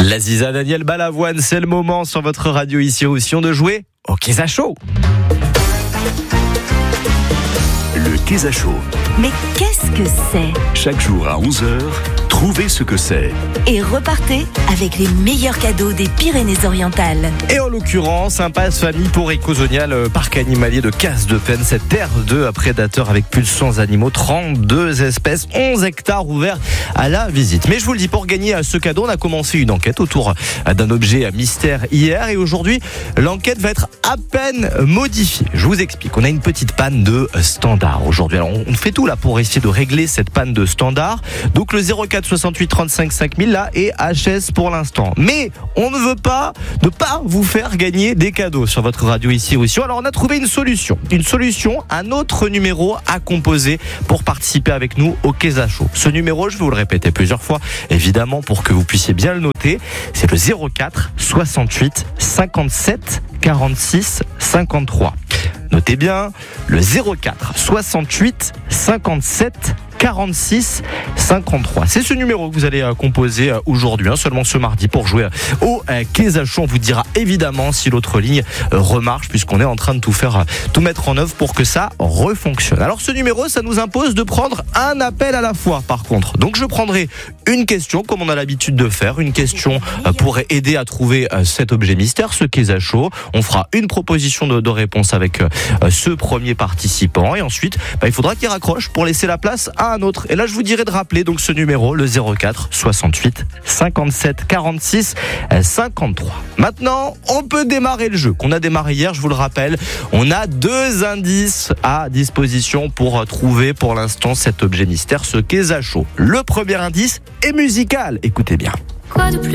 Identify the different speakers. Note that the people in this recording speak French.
Speaker 1: La Ziza, Daniel Balavoine, c'est le moment sur votre radio ici Roussillon de jouer au Kéza Show.
Speaker 2: Le Kéza Show.
Speaker 3: Mais qu'est-ce que c'est ?
Speaker 2: Chaque jour à 11h, trouvez ce que c'est.
Speaker 3: Et repartez avec les meilleurs cadeaux des Pyrénées-Orientales.
Speaker 1: Et en l'occurrence, un passe famille pour Écosonia, le parc animalier de Casse-de-Pène, cette terre de prédateurs avec plus de 100 animaux, 32 espèces, 11 hectares ouverts à la visite. Mais je vous le dis, pour gagner ce cadeau, on a commencé une enquête autour d'un objet mystère hier et aujourd'hui, l'enquête va être à peine modifiée. Je vous explique, on a une petite panne de standard aujourd'hui. Alors on fait tout là pour essayer de régler cette panne de standard. Donc le 04 68 35 5000 là est HS pour l'instant. Mais on ne veut pas vous faire gagner des cadeaux sur votre radio ici Roussillon. Alors on a trouvé une solution, un autre numéro à composer pour participer avec nous au Kéza Show. Ce numéro, je vais vous le répéter plusieurs fois, évidemment pour que vous puissiez bien le noter, c'est le 04 68 57 46 53. Notez bien, le 04 68 57 46 53. C'est ce numéro que vous allez composer aujourd'hui, seulement ce mardi, pour jouer au Kéza Show. On vous dira évidemment si l'autre ligne remarche, puisqu'on est en train de tout mettre en œuvre pour que ça refonctionne. Alors ce numéro, ça nous impose de prendre un appel à la fois par contre. Donc je prendrai une question, comme on a l'habitude de faire, une question pour aider à trouver cet objet mystère, ce Kéza Show. On fera une proposition de réponse avec ce premier participant et ensuite il faudra qu'il raccroche pour laisser la place à un autre. Et là je vous dirai de rappeler donc ce numéro, le 04 68 57 46 53. Maintenant on peut démarrer le jeu qu'on a démarré hier, je vous le rappelle. On a 2 indices à disposition pour trouver pour l'instant cet objet mystère, ce Kéza Show. Le premier indice est musical, écoutez bien.
Speaker 4: Quoi de plus